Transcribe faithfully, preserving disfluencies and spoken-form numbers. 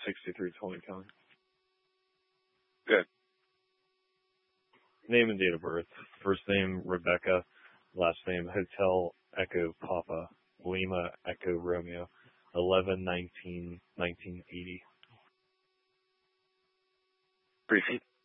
sixty-three twenty, Kelly. Good. Name and date of birth. First name, Rebecca. Last name, Hotel Echo Papa. Lima Echo Romeo. eleven nineteen nineteen eighty. Proceed.